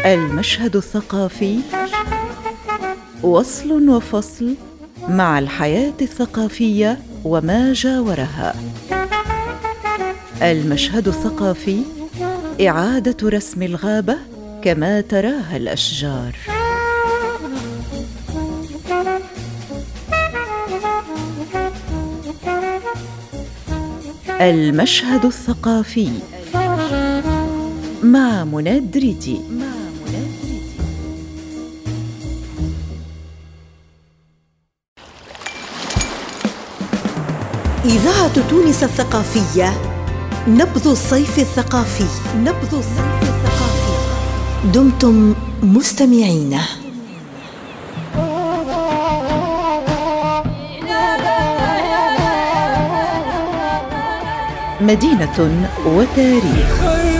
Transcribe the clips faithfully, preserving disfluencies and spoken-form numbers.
المشهد الثقافي وصل وفصل مع الحياة الثقافية وما جاورها. المشهد الثقافي إعادة رسم الغابة كما تراها الأشجار. المشهد الثقافي مع منى الدريدي. إذاعة تونس الثقافية، نبض الصيف الثقافي، نبض الصيف الثقافي. دمتم مستمعين. مدينة وتاريخ،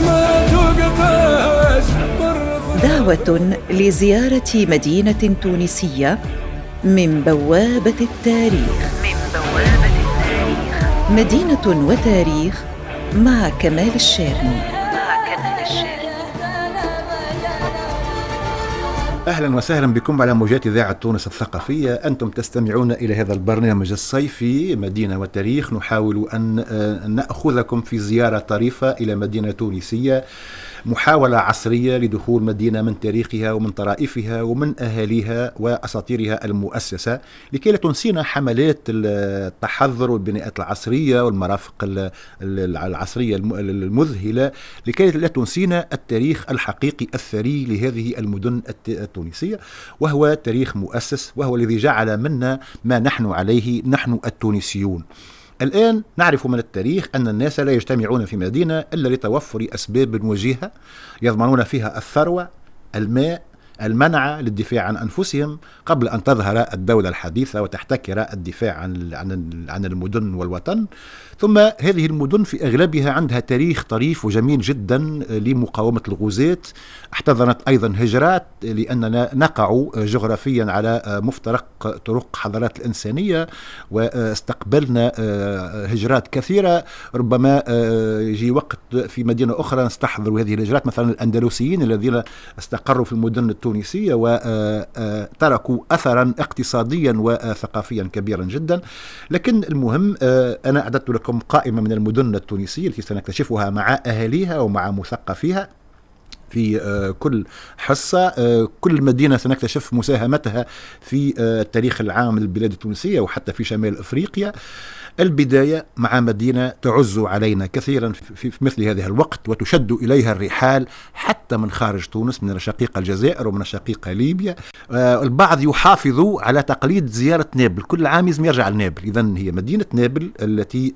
دعوة لزيارة مدينة تونسية من بوابة التاريخ. من بوابة التاريخ. مدينة وتاريخ مع كمال الشارني. مع كمال الشارني. أهلا وسهلا بكم على موجات إذاعة تونس الثقافية. أنتم تستمعون إلى هذا البرنامج الصيفي مدينة وتاريخ. نحاول أن نأخذكم في زيارة طريفة إلى مدينة تونسية، محاولة عصرية لدخول مدينة من تاريخها ومن طرائفها ومن أهاليها وأساطيرها المؤسسة، لكي لا تنسينا حملات التحضر والبناءات العصرية والمرافق العصرية المذهلة، لكي لا تنسينا التاريخ الحقيقي الثري لهذه المدن التونسية، وهو تاريخ مؤسس، وهو الذي جعل منا ما نحن عليه نحن التونسيون. الآن نعرف من التاريخ أن الناس لا يجتمعون في مدينة إلا لتوفر أسباب وجيهة يضمنون فيها الثروة، الماء، المنع للدفاع عن أنفسهم قبل أن تظهر الدولة الحديثة وتحتكر الدفاع عن عن المدن والوطن. ثم هذه المدن في أغلبها عندها تاريخ طريف وجميل جدا لمقاومة الغزاة. احتضنت أيضا هجرات لأننا نقع جغرافيا على مفترق طرق حضارات الإنسانية، واستقبلنا هجرات كثيرة. ربما يجي وقت في مدينة أخرى نستحضر هذه الهجرات، مثلا الأندلسيين الذين استقروا في المدن التونسية وتركوا أثرا اقتصاديا وثقافيا كبيرا جدا. لكن المهم، أنا أعددت لكم قائمة من المدن التونسية التي سنكتشفها مع أهاليها ومع مثقفيها في كل حصة. كل مدينة سنكتشف مساهمتها في التاريخ العام للبلاد التونسية وحتى في شمال أفريقيا. البداية مع مدينة تعز علينا كثيرا في مثل هذه الوقت وتشد إليها الرحال حتى من خارج تونس، من الشقيقة الجزائر ومن الشقيقة ليبيا. البعض يحافظ على تقليد زيارة نابل، كل عام لازم يرجع لنابل. إذن هي مدينة نابل التي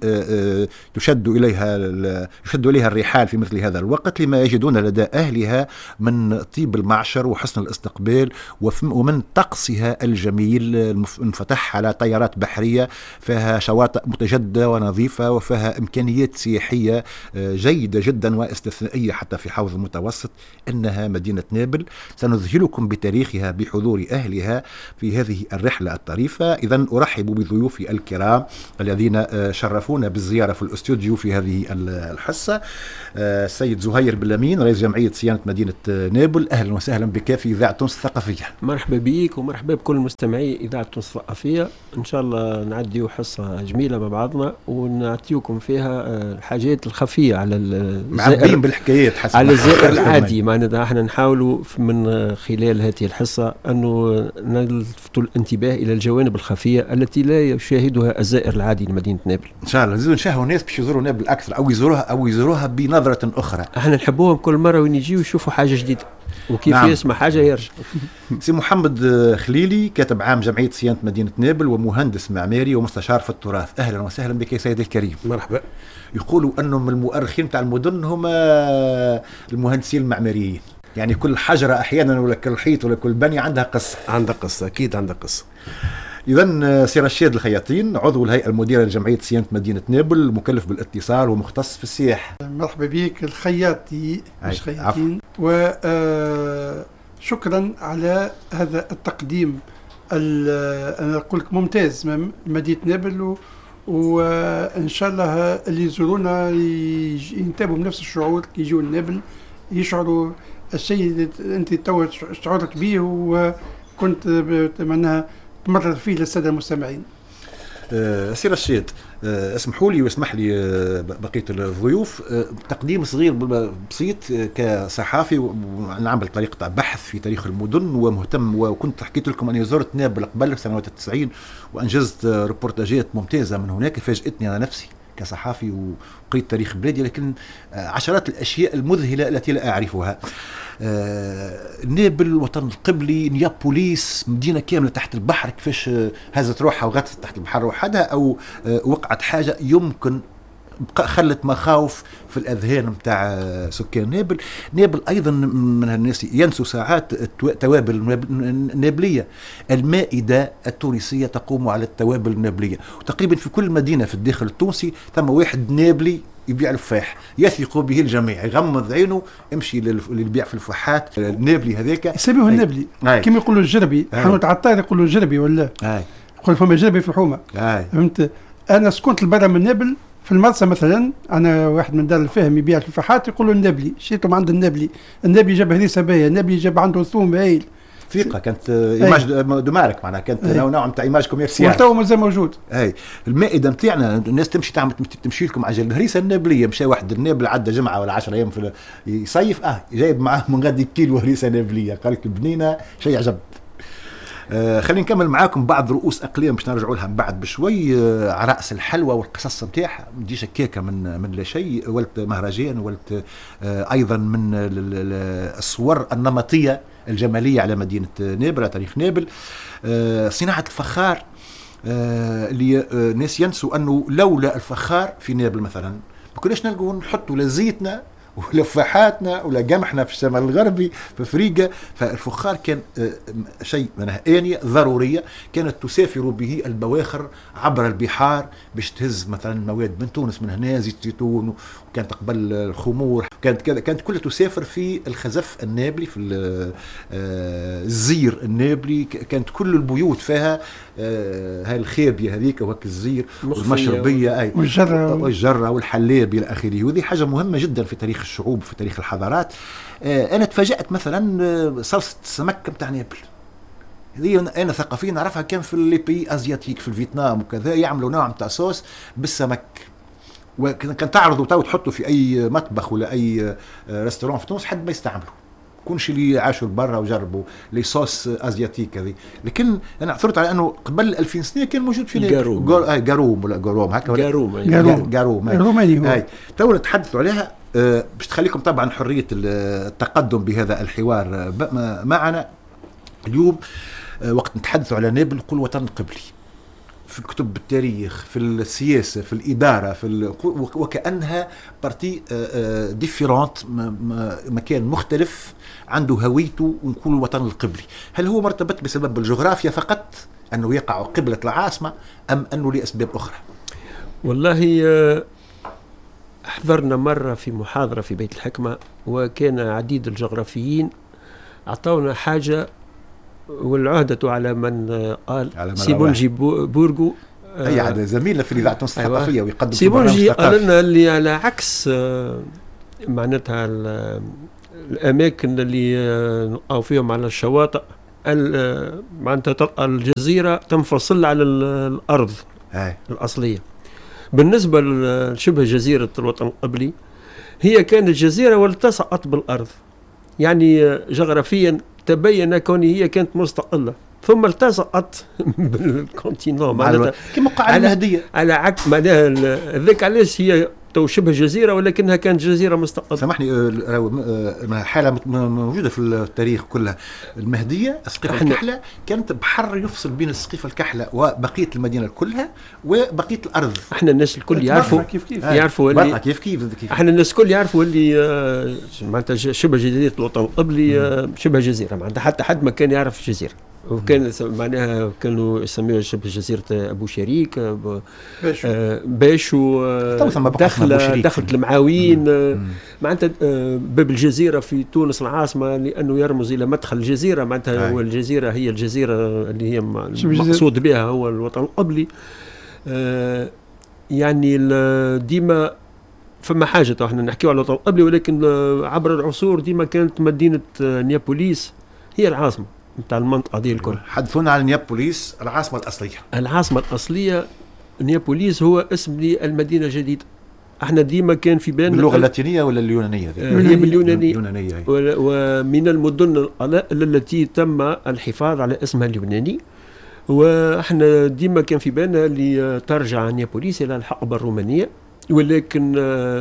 تشد إليها يشد إليها الرحال في مثل هذا الوقت، لما يجدون لدى أهلها من طيب المعشر وحسن الاستقبال ومن طقسها الجميل المنفتح على طيارات بحرية، فيها شواطئ متجددة ونظيفة وفيها إمكانيات سياحية جيدة جدا واستثنائية حتى في حوض المتوسط. إنها مدينة نابل. سنذهلكم بتاريخها بحضور أهلها في هذه الرحلة الطريفة. إذن أرحب بضيوفي الكرام الذين شرفونا بالزيارة في الاستوديو في هذه الحصة. السيد زهير بلامين، رئيس جمعية صيانة مدينة نابل، أهلا وسهلا بك في إذاعة تونس الثقافية. مرحبا بك ومرحبا بكل مستمعي إذاعة تونس الثقافية. إن شاء الله نعديو حصة جميلة مع بعضنا ونعطيكم فيها الحاجات الخفية على الزائر، بالحكايات على الزائر العادي. معناتها احنا نحاولوا من خلال هذه الحصة أنه نلفتوا الانتباه إلى الجوانب الخفية التي لا يشاهدها الزائر العادي لمدينة نابل. إن شاء الله نزيدوا نشاهوا ناس باش يزوروا نابل أكثر أو يزوروها أو يزوروها بنظرة أخرى. احنا نحبوهم كل مرة وين يجيوا يشوفوا حاجة جديدة، وكيف نعم. يسمع حاجة يرجع. سي محمد خليلي، كاتب عام جمعية صيانة مدينة نابل ومهندس معماري ومستشار في التراث، أهلا وسهلا بك يا سيدي الكريم. مرحبا. يقولوا أنهم المؤرخين تاع المدن هم المهندسين المعماريين، يعني كل حجرة أحيانا ولا كل حيط ولا كل بنية عندها قصة. عندها قصة، أكيد عندها قصة. إذن سي رشيد الخياطين، عضو الهيئة المديرة لجمعية صيانة مدينة نابل، مكلف بالاتصال ومختص في السياحة. مرحبا بك الخياطي مش خياطين، وشكرا على هذا التقديم أنا أقول لك ممتاز من مدينة نابل، وإن شاء الله اللي يزورونا ينتابوا بنفس الشعور كي يجوا لنابل، يشعروا الشيء اللي انت تو شعورك به وكنت معناها تمرر فيه للساده المستمعين. أه سي رشيد، أه اسمحوا لي واسمح لي أه بقيه الضيوف، أه تقديم صغير بسيط أه كصحافي ونعمل طريقه بحث في تاريخ المدن ومهتم، وكنت حكيت لكم اني زرت نابل قبل في سنوات التسعين وانجزت أه ريبورتاجات ممتازه من هناك، فاجأتني انا نفسي كصحافي وقريت تاريخ بلادي، لكن أه عشرات الاشياء المذهله التي لا اعرفها. آه نابل الوطن القبلي، نيابوليس، مدينة كاملة تحت البحر، كيفاش آه هزت روحها وغطت تحت البحر وحدها، أو آه وقعت حاجة يمكن خلت مخاوف في الأذهان متاع آه سكان نابل. نابل أيضا من الناس ينسوا ساعات التوابل النابلية. المائدة التونسية تقوم على التوابل النابلية، وتقريبا في كل مدينة في الداخل التونسي ثم واحد نابلي يبيع الفاح يثق به الجميع، يغمض عينه يمشي اللي يبيع في الفاحات النابلي هذاك يسميوه النابلي كما يقولوا الجربي، حانوت عطار يقولوا الجربي ولا اي يقول فما جربي في الحومه. فهمت؟ انا سكنت البرا من نابل في المرسى مثلا، انا واحد من دار الفهم يبيع في الفاحات يقولوا النابلي، شيتهم عند النابلي، النابلي جاب هريسه باهيه، النابلي جاب عنده ثوم هايل. ثقه كانت ايماج دو مارك، معناها كانت نوع نتاع ايماج كوميرسيال، وتو مازال موجود. اي المائده نتاعنا الناس تمشي تعمل تمشي لكم عجل الهريسه النابليه. مشى واحد النابل عدى جمعه ولا عشرة ايام في يصيف، اه جايب معاه من غادي كيلو هريسه نابليه، قال لك بنينه شيء عجب. آه خلينا نكمل معاكم بعض رؤوس اقليم باش نرجعوا لها من بعد بشوي. آه عرائس الحلوى والقصص نتاعها، ما تجيش هكاكه من من لا شيء، ولت مهرجان، ولت آه ايضا من الصور النمطيه الجماليه على مدينه نابل، تاريخ نابل. آه صناعه الفخار، آه اللي آه ناس ينسوا انه لولا الفخار في نابل مثلا ما كناش نلقوا نحطوا لا زيتنا ولا فاحاتنا ولا قمحنا في الشمال الغربي في افريقيا. فالفخار كان شيء منها آنية ضرورية كانت تسافر به البواخر عبر البحار باش تهز مثلا مواد من تونس، من هنا زيت زيتون، وكانت قبل الخمور، كانت كذا، كانت كلها تسافر في الخزف النابلي، في الزير النابلي، كانت كل البيوت فيها هاي الخابية هذيك وهك الزير والمشربية اي والجرة والجرة والحلاب الى اخره. وهذه حاجة مهمة جدا في تاريخ الشعوب، في تاريخ الحضارات. انا تفاجأت مثلا صلصة السمك بتاع نابل، هذه انا ثقافيا نعرفها كان في لي بي ازياتيك، في الفيتنام وكذا، يعملوا نوع نتاع صوص بالسمك، وكان تعرضوا تو تحطوا في اي مطبخ ولا اي ريستوران في تونس حد ما يستعمله، كونش اللي عاشوا برا وجربوا لي صوص ازياتيك هذه. لكن انا عثرت على انه قبل ألفين سنه كان موجود في جاروم جاروم ولا جاروم هكا جاروم جاروم جاروم روماني هاي تو نتحدثوا عليها. أه باش تخليكم طبعا حريه التقدم بهذا الحوار معنا اليوم. أه وقت نتحدثوا على نابل نقول وطن قبلي، في الكتب بالتاريخ، في السياسة، في الإدارة، في وكأنها بارتي ديفيرونت، مكان مختلف عنده هويته، ونقول الوطن القبلي. هل هو مرتبط بسبب الجغرافيا فقط أنه يقع قبلة العاصمة، أم أنه لأسباب أخرى؟ والله حضرنا مرة في محاضرة في بيت الحكمة، وكان عديد الجغرافيين أعطونا حاجة والعهدة على من قال سيبونجي بورغو، اي عاد زميلنا في الاذاعه التونسيه الثقافيه، أيوة. ويقدم سيبونجي قال لنا اللي على عكس معناتها الاماكن اللي نلقاو فيهم على الشواطئ، معناتها تلقى الجزيره تنفصل على الارض أي. الاصليه. بالنسبه لشبه جزيره الوطن القبلي، هي كانت جزيره والتصقت بالارض، يعني جغرافيا تبين كون هي كانت مستقلة ثم التصقت بالكونتينون، معناتها كما وقع على المهدية، على عكس معناها ذاك علاش هي تو شبه جزيرة ولكنها كانت جزيرة مستقلة. سامحني، حالة موجودة في التاريخ كلها. المهدية السقيفة الكحلة كانت بحر يفصل بين السقيفة الكحلة وبقية المدينة كلها وبقية الأرض. احنا الناس الكل يعرفوا كيف كيف يعرفوا اللي كيف كيف احنا الناس الكل يعرفوا اللي معناتها شبه جزيرة الوطن القبلي شبه جزيرة، معناتها حتى حد ما كان يعرف جزيرة، وكان معناها كانوا يسميوها شبه جزيرة أبو شريك باشو, آه باشو آه دخل دخلت المعاوين آه معناتها آه باب الجزيرة في تونس العاصمة، لأنه يرمز إلى مدخل الجزيرة، معناتها والجزيرة هي الجزيرة اللي هي المقصود بها هو الوطن القبلي. آه يعني ديما فما حاجه تو احنا نحكيو على الوطن القبلي، ولكن عبر العصور ديما كانت مدينه نيابوليس هي العاصمه نتاع المنطقه دي الكل. حدثونا على نيابوليس العاصمه الاصليه. العاصمه الاصليه نيابوليس هو اسم للمدينه الجديده. احنا ديما كان في بالنا باللغه اللاتينيه ولا اليونانيه؟ هي باليونانيه. اليونانيه ومن المدن التي تم الحفاظ على اسمها اليوناني، واحنا ديما كان في بالنا اللي ترجع نيابوليس الى الحقبه الرومانيه، ولكن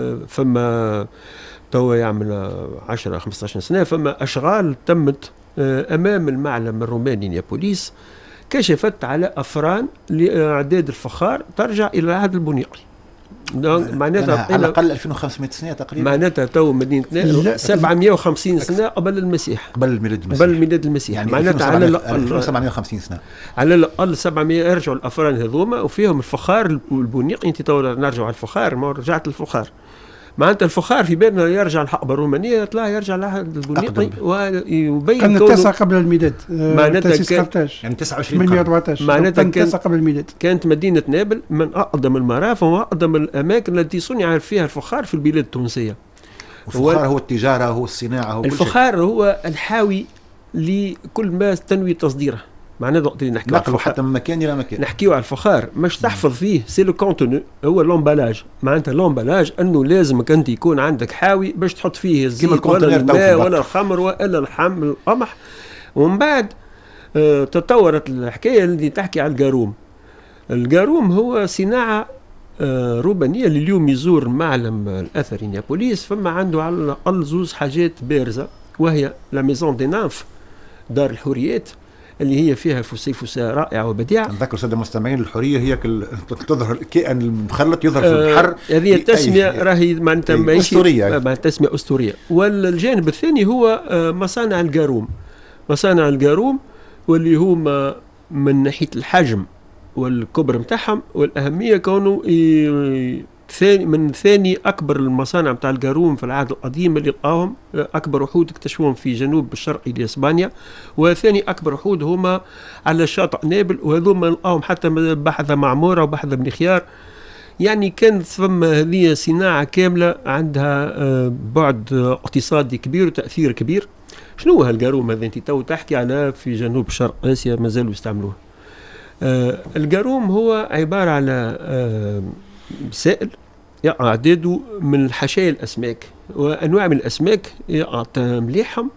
فما توا يعمل عشرة خمسة عشر سنه فما اشغال تمت امام المعلم الروماني نيابوليس كشفت على افران لاعداد الفخار ترجع الى العهد البنيقي. معناتها على الاقل ألفين وخمسمائة سنه تقريبا. معناتها تو مدينه سبعمائة وخمسين سنه قبل المسيح. قبل ميلاد المسيح. قبل ميلاد المسيح. يعني معناتها على الاقل سبعمائة وخمسين سنه. على الاقل سبعمائة يرجعوا الافران هذوما وفيهم الفخار والبنيقي. انت تو نرجعوا على الفخار، ما رجعت الفخار. معناتها الفخار في بالنا يرجع الحقبه الرومانيه، يطلع يرجع للعهد البنيقي ويبين كان التاسع قبل الميلاد. معناتها كان يعني تسعة وعشرين ثمانمائة وأربعة عشر. معناتها كان التاسع قبل الميلاد. كانت مدينه نابل من اقدم المرافق واقدم الاماكن التي صنع فيها الفخار في البلاد التونسيه. الفخار هو التجاره، هو الصناعه، هو الفخار كل شيء. هو الحاوي لكل ما تنوي تصديره. معناتها وقت اللي نحكيو نقله حتى من مكان الى مكان. نحكيو على الفخار مش تحفظ فيه سي لو كونتونو، هو لومبالاج. معناتها لومبالاج انه لازمك انت يكون عندك حاوي باش تحط فيه الزيت ولا الماء ولا الخمر ولا اللحم القمح. ومن بعد اه تطورت الحكايه اللي تحكي على الجاروم. الجاروم هو صناعه اه روبانيه اللي اليوم يزور معلم الاثري نيابوليس فما عنده على الاقل زوز حاجات بارزه، وهي لا ميزون دي نانف دار الحوريات اللي هي فيها فسيفساء رائعه وبديعه. نذكر ساده المستمعين الحوريه هي تظهر الكائن المخلط يظهر في البحر. هذه التسميه راهي معناتها ماهيش اسطوريه، تسميه اسطوريه. والجانب الثاني هو مصانع الجاروم. مصانع الجاروم واللي هما من ناحيه الحجم والكبر نتاعهم والاهميه كونه ثاني من ثاني اكبر المصانع نتاع الجاروم في العهد القديم اللي لقاهم. اكبر وحود اكتشفوهم في جنوب الشرقي لاسبانيا، وثاني اكبر وحود هما على شاطئ نابل، وهذوما لقاهم حتى بحذا معموره وبحذا بن خيار. يعني كانت ثم هذه صناعه كامله عندها بعد اقتصادي كبير وتاثير كبير. شنو هو الجاروم هذا انت تو تحكي على في جنوب شرق اسيا مازالوا يستعملوه؟ الجاروم هو عباره على سائل يقع عدده من الحشايا الأسماك وأنواع من الأسماك، يقع تمليحهم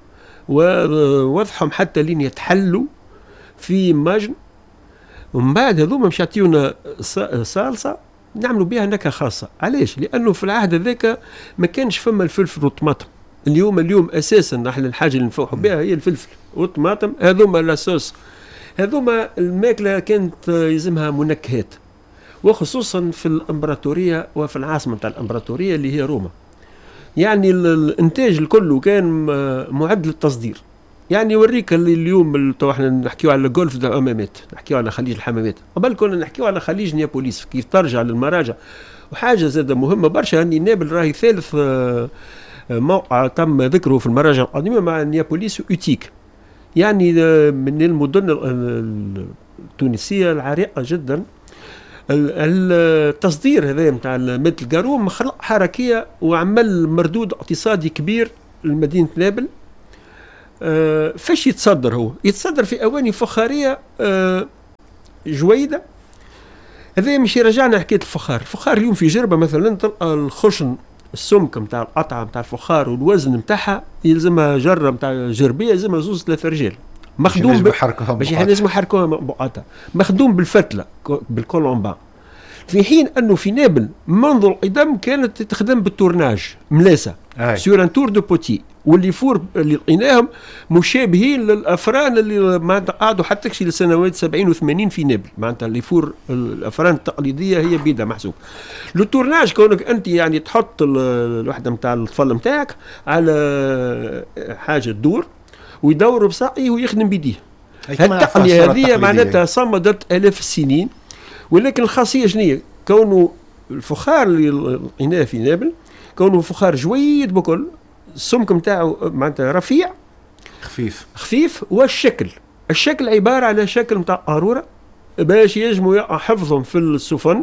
ووضعهم حتى لين يتحلوا في ماجن، ومن بعد هذوما مش يعطيونا صلصة نعملوا بها نكهة خاصة. علاش؟ لأنه في العهد ذاك ما كانش فما الفلفل والطماطم. اليوم اليوم أساسا احنا الحاجة اللي نفوحوا بها هي الفلفل والطماطم. هذوما لاصوص، هذوما الماكلة كانت يلزمها منكهات، وخصوصا في الامبراطوريه وفي العاصمه تاع الامبراطوريه اللي هي روما. يعني الانتاج الكل كان معد للتصدير. يعني يوريك اللي اليوم تو احنا نحكيو على الجولف تاع الامامات، نحكيو على خليج الحمامات، قبل كنا نحكيو على خليج نيابوليس كيف ترجع للمراجع. وحاجه زاده مهمه برشا اني نابل راهي ثالث موقع تم ذكره في المراجع القديمه مع نيابوليس وأوتيك. يعني من المدن التونسيه العريقه جدا. التصدير هذا نتاع مثل الجاروم خلق حركيه وعمل مردود اقتصادي كبير لمدينه نابل. أه فاش يتصدر؟ هو يتصدر في اواني فخاريه أه جويده. هذا مش يرجعنا حكايه الفخار. الفخار اليوم في جربه مثلا تلقى الخشن السمك نتاع القطعه نتاع الفخار والوزن نتاعها يلزمها جره نتاع جربيه يلزمها زوز ثلاثه رجال مخدوم باش لازم يحركوها بقعتها، مخدوم بالفتله بالكولومبا. في حين انه في نابل منذ القدم كانت تخدم بالتورناج ملاسه سور ان تور دو بوتي، واللي فور اللي لقيناهم مشابهين للافران اللي معناتها قعدوا حتى تكشي لسنوات سبعين وثمانين في نابل. معناتها اللي فور الافران التقليديه هي بيدا محسوب. لو تورناج كونك انت يعني تحط الوحده نتاع الطفل نتاعك على حاجه تدور ويدور بساقيه ويخدم بيديه. التقنيه هذه معناتها صمدت الاف السنين. ولكن الخاصيه شنية؟ كونه الفخار اللي لقيناه في نابل كونه فخار جويد بكل، السمك نتاعو معناتها رفيع خفيف خفيف والشكل الشكل عباره على شكل نتاع قاروره باش ينجموا حفظهم في السفن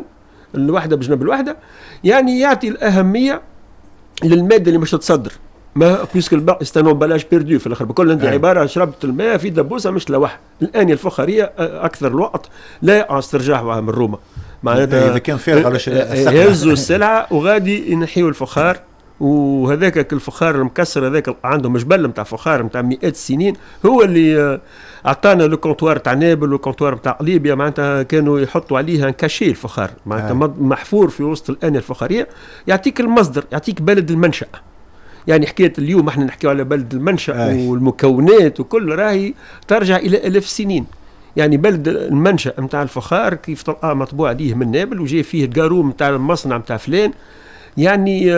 الوحده بجنب الوحده، يعني يعطي الاهميه للماده اللي مش تتصدر. ما بيسك الباقي استنوا بلاش بيردو في الاخر بكل انت عباره شربت الماء في دبوسه مش لوحه. الان الفخاريه اكثر الوقت لا استرجعها من روما، معناتها اذا كان فارغه يهزوا السلعه وغادي ينحيوا الفخار، وهذاك الفخار المكسر هذاك عندهم جبل نتاع فخار نتاع مئات السنين هو اللي اعطانا لو كونتوار تاع نابل والكونتوار نتاع قليبيا. معناتها كانوا يحطوا عليها كاشي الفخار، معناتها محفور في وسط الآنية الفخاريه، يعطيك المصدر، يعطيك بلد المنشأ. يعني حكايه اليوم احنا نحكيو على بلد المنشأ آه. والمكونات وكل راهي ترجع الى الاف سنين. يعني بلد المنشأ نتاع الفخار كيف تلقاه مطبوع عليه من نابل وجاي فيه القاروم نتاع المصنع نتاع فلان. يعني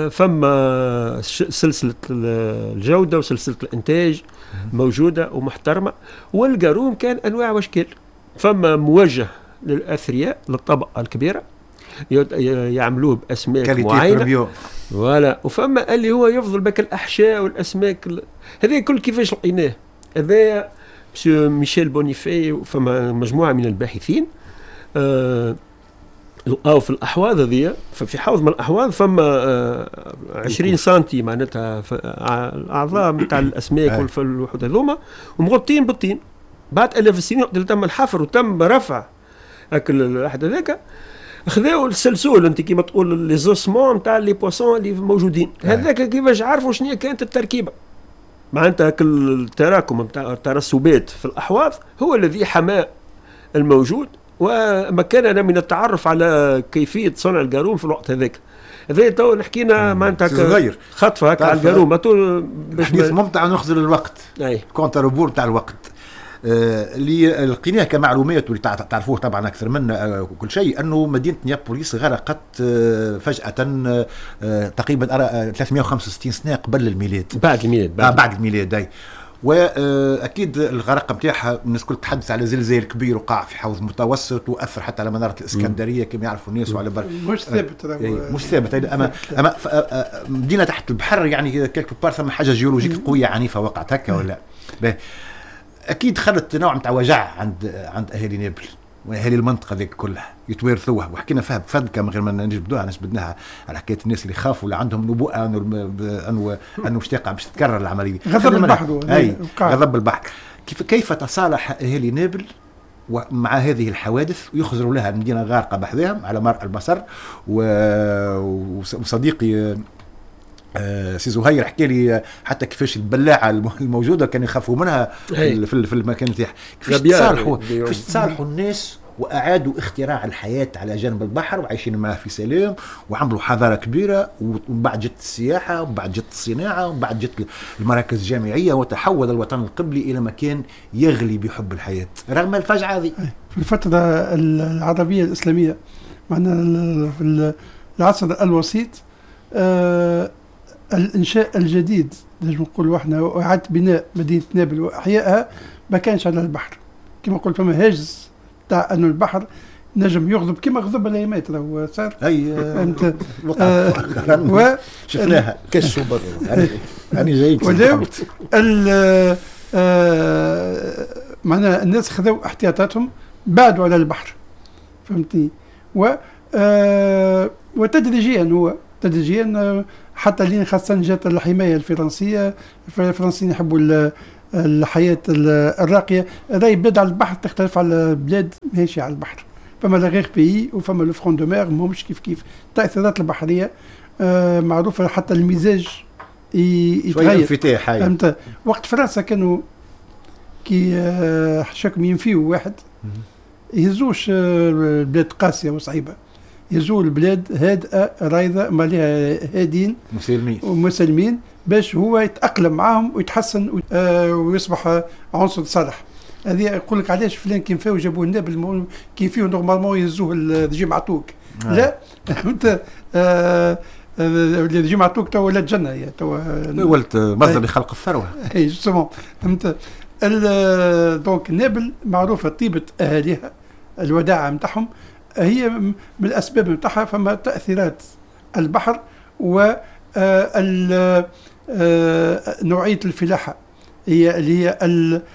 فما سلسلة الجودة وسلسلة الإنتاج موجودة ومحترمة، والقاروم كان أنواع واشكال. فما موجه للأثرياء للطبقة الكبيرة يعملوه بأسماك معينة، ولا وفما اللي هو يفضل بك الأحشاء والأسماك هذا كل كيفاش لقيناه. هذا ميشيل بونيفي وفما مجموعة من الباحثين آه لقاو في الأحواض هذه، ففي حوض من الأحواض فما آه عشرين سنتي معناتها الأعضاء نتاع الأسماك والفلوحات هذوما ومغطين بالطين. بعد آلاف السنين وقت اللي تم الحفر وتم رفع أكل الواحد هذاك خذاو السلسول انت كيما تقول لي زوسمون نتاع لي بواسون اللي موجودين. هذاك كيفاش عرفوا شنو كانت التركيبه؟ معناتها كل التراكم نتاع الترسبات في الأحواض هو الذي حمى الموجود ومكننا من التعرف على كيفية صنع القاروم في الوقت هذاك. هذا تو نحكينا معناتها خطفة هكا على القاروم. حديث ممتع نخزر الوقت. أي كونت روبور تاع الوقت. اللي آه لقيناه كمعلومات واللي تعرفوه طبعا اكثر منا آه كل شيء، انه مدينه نيابوليس غرقت آه فجاه آه تقريبا ثلاثمئة وخمسة وستين سنه قبل الميلاد. بعد الميلاد بعد, آه بعد الميلاد اي. واكيد الغرقه نتاعها الناس كل تحدث على زلزال كبير وقع في حوض متوسط واثر حتى على مناره الاسكندريه كما يعرفوا الناس وعلى بر مش ثابت آه مش ثابت اما اما مدينه تحت البحر يعني كيلكو بار ثم حاجه جيولوجيك قويه عنيفه وقعت هكا ولا باهي. اكيد خلت نوع نتاع وجع عند عند اهالي نابل واهالي المنطقه ذيك كلها يتوارثوها، وحكينا فيها بفضل من غير ما نجبدوها نجبدناها على حكايه الناس اللي خافوا اللي عندهم نبوءه انه انه انه مش تقع باش تتكرر العمليه. غضب البحر اي غضب البحر. كيف كيف تصالح اهالي نابل مع هذه الحوادث ويخزروا لها المدينه غارقه بحذاهم على مرء البصر. وصديقي آه سي زهير حكى لي حتى كيفاش البلاعه الموجوده كانوا يخافوا منها في, في المكان تاعها. كيفاش تصالحوا كيفاش تصالحوا الناس واعادوا اختراع الحياه على جانب البحر وعايشين معاه في سلام وعملوا حضاره كبيره. ومن بعد جت السياحه ومن بعد جت الصناعه ومن بعد جت المراكز الجامعيه وتحول الوطن القبلي الى مكان يغلي بحب الحياه رغم الفجعه هذه. في الفتره العربيه الاسلاميه معنا في العصر الوسيط آه الانشاء الجديد نجم نقولوا احنا اعاده بناء مدينه نابل واحيائها ما كانش على البحر كما قلت. فما هاجس تاع انه البحر نجم يغضب كما غضب الايامات راهو صار اي انت آه شفناها كشوا برا انا جايك ال معناها الناس خذوا احتياطاتهم بعدوا على البحر فهمتني. و وتدريجيا هو تدريجيا حتى لين خاصة جات الحماية الفرنسية. الفرنسيين يحبوا الحياة الراقية. راهي بلاد على البحر تختلف على بلاد ماشية على البحر. فما لاغيغ بيي وفما لو فرون دو مير ماهمش كيف كيف. التأثيرات البحرية آه معروفة حتى المزاج يتغير. فهمت. وقت فرنسا كانوا كي آه شكم ينفيوا واحد يهزوش آه بلاد قاسية وصعيبة، يزول البلاد هادئه رايضه ما لها هادين مسلمين ومسلمين باش هو يتاقلم معهم ويتحسن ويصبح عنصر صالح. هذه يقول لك علاش فلان كي نفاو جابوه نابل كي فيه نورمالمون يهزوه الجيم عطوك. آه. لا انت الجيم عطوك تو ولا الجنه هي تو ولت مصدر لخلق الثروه. اي جوستومون فهمت. دونك نابل معروفه طيبه اهاليها الوداعه نتاعهم هي من الأسباب نتاعها. فما تأثيرات البحر و نوعية الفلاحة هي اللي هي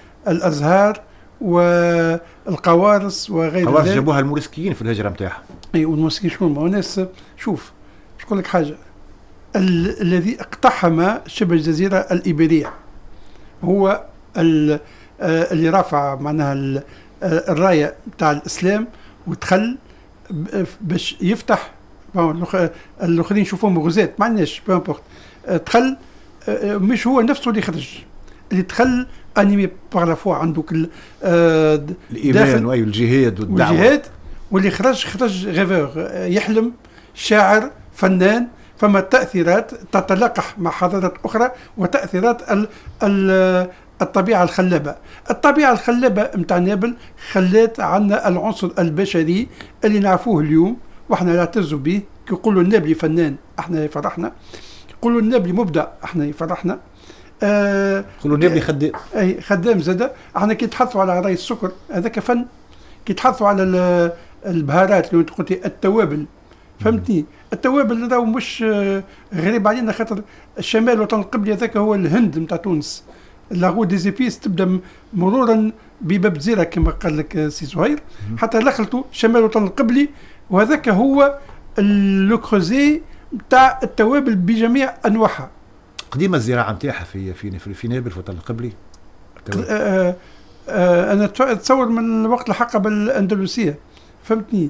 الأزهار والقوارص وغير ذلك. القوارص جابوها الموريسكيين في الهجرة نتاعها. اي والمسكين ما ناس. شوف مش نقول لك حاجه، ال- الذي اقتحم شبه الجزيره الإيبيرية هو ال- آه اللي رافع معناها ال- آه الرايه بتاع الاسلام ودخل ب- باش يفتح. الاخرين يشوفوهم غزاة ما عندناش بامبورت. دخل آه مش هو نفسه اللي خرج، اللي دخل انيمي باغ لا فوا عندك آه الايمان والجهاد والدعوه والجهاد، واللي خرج خرج غيفور يحلم شاعر فنان. فما تأثيرات تتلقح مع حضارات أخرى وتأثيرات ال ال الطبيعة الخلابة. الطبيعة الخلابة متاع نابل خلات عنا العنصر البشري اللي نعرفوه اليوم واحنا نعتز به. كي يقولوا النابلي فنان احنا يفرحنا، يقولوا النابلي مبدع احنا يفرحنا، يقولوا آه النابلي خدام. اي خدام زاده. احنا كي نتحدثوا على راي السكر هذاك فن، كي تحدثوا على البهارات اللي انت قلتي التوابل، فهمتني؟ التوابل هذا مش غريب علينا، خاطر الشمال الوطن القبلي هذاك هو الهند نتاع تونس. لاغو دي زيبيس تبدا مرورا بباب زيره كما قال لك سي زهير حتى دخلتوا شمال الوطن القبلي، وهذاك هو لو كروزي نتاع التوابل بجميع انواعها. قديمه الزراعه نتاعها في في في نابل في الوطن القبلي. آه آه انا اتصور من وقت الحقبه الاندلسيه، فهمتني؟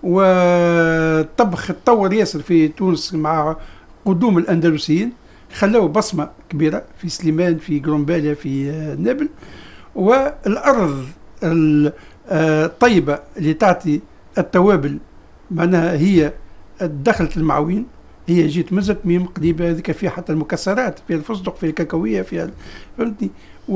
والطبخ تطور ياسر في تونس مع قدوم الأندلسيين، خلوا بصمة كبيرة في سليمان، في قرنباليا، في نابل. والأرض الطيبة اللي تعطي التوابل معناها هي دخلت المعوين، هي جيت مزت ميم قريبة هذيك فيها حتى المكسرات، فيها الفستق، فيها الكاكاوية، فيها فهمتني.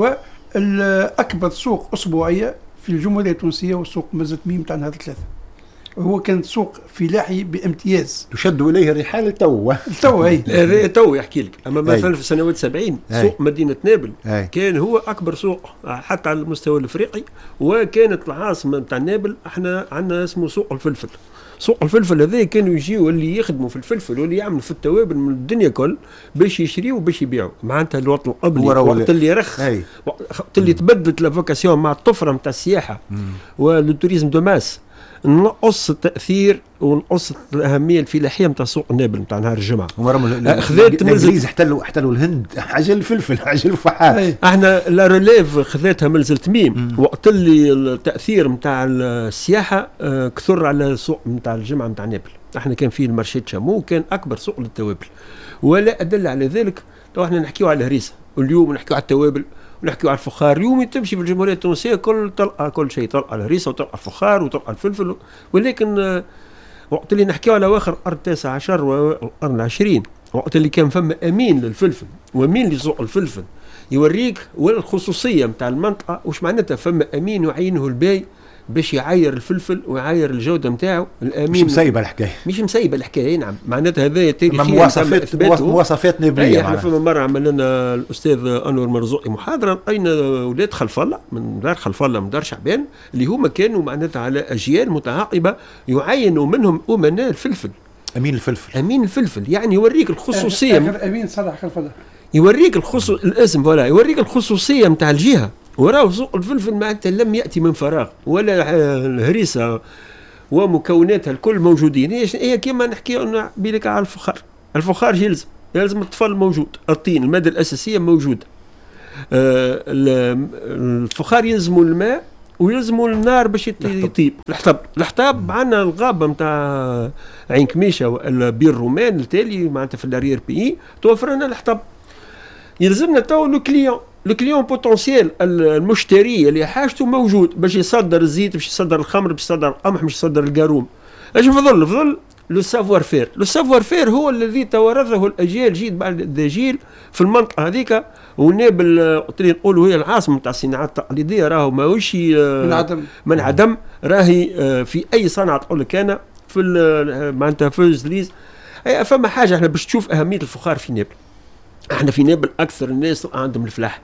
والأكبر سوق أسبوعية في الجمهورية التونسية وسوق مزت ميم تاع هذه الثلاثة، وهو كان سوق فلاحي بامتياز تشد اليه الرحال التو التو اي تو يحكي لك. اما مثلا في سنوات سبعين سوق مدينه نابل أي. كان هو اكبر سوق حتى على المستوى الافريقي، وكانت العاصمه نتاع نابل احنا عندنا اسمه سوق الفلفل. سوق الفلفل هذا كانوا يجيو اللي يخدموا في الفلفل واللي يعملوا في التوابل من الدنيا كل باش يشريوا وباش يبيعوا. معناتها الوطن القبلي وقت اللي رخ، وقت اللي تبدلت لافوكاسيون مع الطفره نتاع السياحه والتوريزم دو ماس، نقص التاثير ونقص الاهميه الفلاحيه نتاع سوق نابل نتاع نهار الجمعه. خذات الانجليز احتلوا احتلوا الهند عجل الفلفل عجل الفحات. احنا لا ريليف خذاتها من زلتميم وقت اللي التاثير نتاع السياحه كثر على سوق نتاع الجمعه نتاع نابل. احنا كان فيه المارشي شامو كان اكبر سوق للتوابل، ولا ادل على ذلك. تو احنا نحكيو على الهريسه واليوم نحكيو على التوابل ونحكيو على الفخار. اليوم تمشي في الجمهوريه التونسيه كل تلقى كل شيء، تلقى الهريسه وتلقى الفخار وتلقى الفلفل. ولكن وقت اللي نحكيو على اواخر القرن التاسع عشر والقرن العشرين، وقت اللي كان فما امين للفلفل وامين لسوق الفلفل، يوريك والخصوصيه نتاع المنطقه واش معناتها. فما امين يعينه الباي باش يعاير الفلفل ويعاير الجوده نتاعو. الامين مش مسيبه الحكايه، مش مسيبه الحكايه. نعم معناتها هذا تاريخيا مواصفات مواصفات نابليه. احنا فما مره عمل لنا الاستاذ انور مرزوقي محاضره، لقينا اولاد خلف الله من دار خلف الله من دار شعبان اللي هما كانوا معناتها على اجيال متعاقبه يعينوا منهم امناء الفلفل. امين الفلفل امين الفلفل يعني يوريك الخصوصيه. امين صلاح خلف الله يوريك الخصوص الاسم ولا يوريك الخصوصيه نتاع الجهه. وراه سوق الفلفل معناتها لم يأتي من فراغ، ولا الهريسة ومكوناتها الكل موجودين. هي هي كما نحكي بيلك على الفخار. الفخار يلزم يلزم الطفل موجود، الطين المادة الأساسية موجودة. آه الفخار يلزموا الماء ويلزموا النار باش يطيب. الحطب الحطب عندنا الغابة نتاع عين كميشة ولا بير رومان التالي معناتها في الارير بي توفر لنا الحطب. يلزمنا تو لو كليون لو كليون بوتونسيال، المشتري اللي حاجته موجود باش يصدر الزيت، باش يصدر الخمر، باش يصدر القمح، باش يصدر القاروم. اش فضل فضل لو سافوار فير. لو سافوار فير هو الذي توارثه الاجيال جيل بعد جيل في المنطقه هذيك. ونابل قلت لي نقولوا هي العاصمه تاع الصناعات التقليديه، راهو ماهوش من عدم من عدم. راهي في اي صنعه تقول لك انا في معناتها في الزليز. فما حاجه احنا باش تشوف اهميه الفخار في نابل. احنا في نابل اكثر الناس عندهم الفلاح،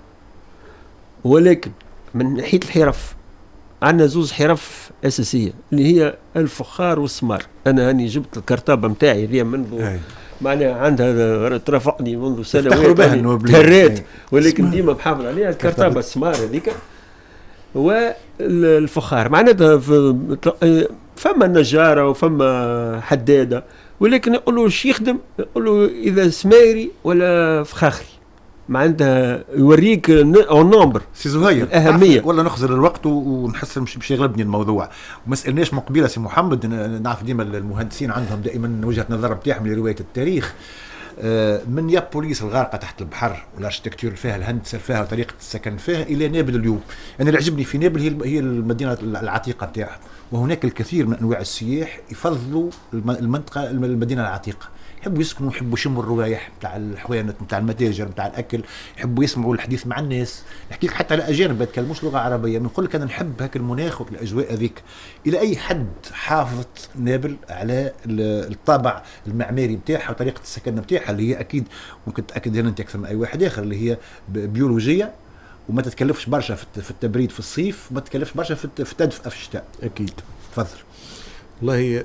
ولكن من ناحيه الحرف عندنا زوز حرف اساسيه اللي هي الفخار والسمار. انا هاني جبت الكرتابه نتاعي هذه منذ معناها عندها ترافقني منذ سنوات تهريت، ولكن ديما بحافظ عليها الكرتابه السمار هذيك والفخار. معناتها فما نجاره وفما حداده، ولكن يقول له واش يخدم، يقول له اذا سمايري ولا فخاخري، معناتها يوريك اون نومبر سي زهير الاهميه. ولا نخزر الوقت ونحس مش باش يغلبني الموضوع وما سالناش من قبيله سي محمد. نعرف ديما المهندسين عندهم دائما وجهه نظر بتاعهم لروايه التاريخ. من يابوليس الغارقه تحت البحر والاركتيكتور فيها، الهندسه فيها وطريقه السكن فيها، الى نابل اليوم. انا اللي عجبني في نابل هي هي المدينه العتيقه بتاعها، وهناك الكثير من انواع السياح يفضلوا المنطقه المدينه العتيقه، يحبوا يسكنوا، يحبوا يشموا الروائح نتاع الحوانت نتاع المتاجر نتاع الاكل، يحبوا يسمعوا الحديث مع الناس. نحكي لك حتى على اجانب ما يتكلموش لغه عربيه، نقول لك انا نحب هاك المناخ والاجواء هذيك. الى اي حد حافظت نابل على الطابع المعماري نتاعها وطريقه السكن نتاعها اللي هي اكيد ممكن تاكد لنا انت اكثر من اي واحد اخر، اللي هي بيولوجيه وما تتكلفش برشا في التبريد في الصيف وما تتكلفش برشا في التدفئه في الشتاء. اكيد. تفضل. والله هي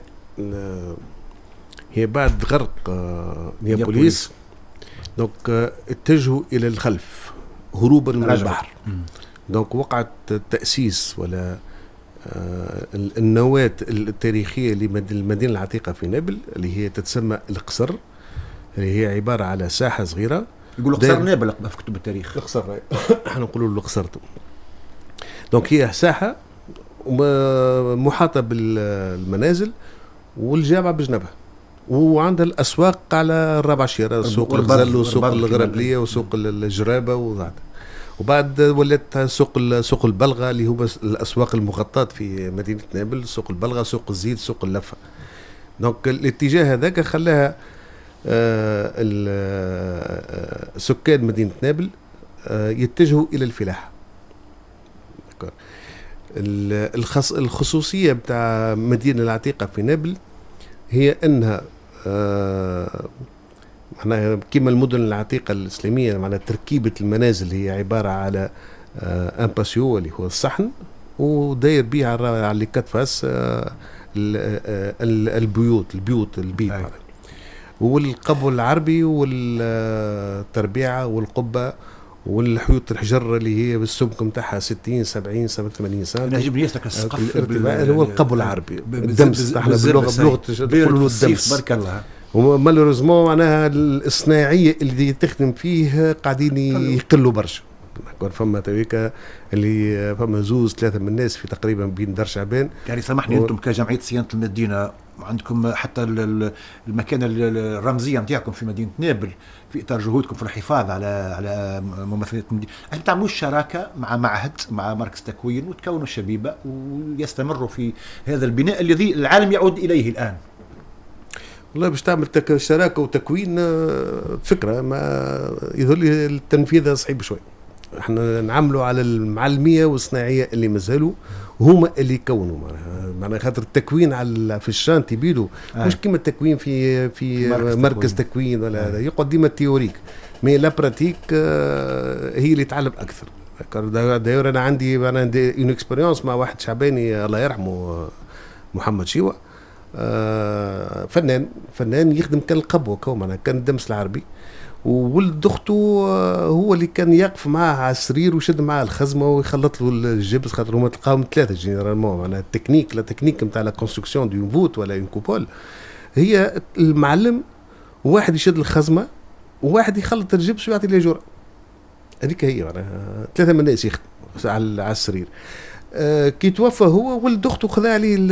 هي بعد غرق نابلس دونك اتجهوا الى الخلف هروبا من البحر. دونك وقعت تأسيس ولا النواة التاريخية للمدينة العتيقة في نابل اللي هي تتسمى القصر، اللي هي عبارة على ساحة صغيرة. يقولوا قصر نابل في كتب التاريخ. القصر احنا نقولوا القصر. دونك هي ساحة محاطة بالمنازل والجامعة بجنبها، وعندها الأسواق على الرابع شيرة، سوق الغزل وسوق الغربلية وسوق الجرابة وبعد وبعد ولات سوق سوق البلغة اللي هو الأسواق المغطاة في مدينة نابل، سوق البلغة، سوق الزيت، سوق اللفة. دونك الاتجاه هذاك خلاها آه سكان مدينة نابل آه يتجهوا إلى الفلاحة. الخص الخصوصية بتاع مدينة العتيقة في نابل هي أنها آه معناها كما المدن العتيقة الإسلامية، معناها تركيبة المنازل هي عبارة على آه ان باسيو اللي هو الصحن، وداير بيه على على كتفاس آه البيوت البيوت البيت أي. والقبو العربي والتربيعة والقبة والحيوط الحجر اللي هي بالسمك نتاعها ستين سبعين ثمانين سنة. انا عجبني ياسك السقف اللي هو القبو العربي الدمس احنا باللغه بلغه نقولوا الدمس. بارك الله. ومالوريزمون معناها الصناعيه اللي تخدم فيه قاعدين يقلوا برشا. فما تويكا اللي فما زوز ثلاثه من الناس في تقريبا بين دار شعبان. يعني سامحني و... انتم كجمعيه صيانه المدينه عندكم حتى المكانه الرمزيه نتاعكم في مدينه نابل في اطار جهودكم في الحفاظ على على ممثليه المدينه، عشان تعملوا شراكه مع معهد مع مركز تكوين وتكونوا شبيبه ويستمروا في هذا البناء الذي العالم يعود اليه الان. والله باش تعمل تك... شراكه وتكوين فكره ما يظل لي التنفيذ صعيب شوي. احنا نعملوا على المعلميه والصناعيه اللي مازالوا هما اللي يكونوا معناها معناها خاطر التكوين على في الشانتي بيدو آه. مش كيما التكوين في في مركز, مركز تكوين, تكوين ولا هذا آه. يقعد ديما التيوريك مي لا براتيك آه هي اللي تعلم اكثر. داير انا عندي انا عندي اون اكسبيريونس مع واحد شعباني الله يرحمه محمد شيوة آه فنان فنان يخدم كان القبوه كوما كان الدمس العربي، وولد اخته هو اللي كان يقف معاه على السرير ويشد معاه الخزمه ويخلط له الجبس، خاطر هما تلقاهم ثلاثه جينيرالمون معناها التكنيك لا تكنيك نتاع لا كونستركسيون دون فوت ولا اون كوبول هي المعلم، وواحد يشد الخزمه وواحد يخلط الجبس ويعطي له جرعه. هذيك هي معناها ثلاثه من الناس يخدموا على السرير. آه كي توفى هو ولد اخته خذا عليه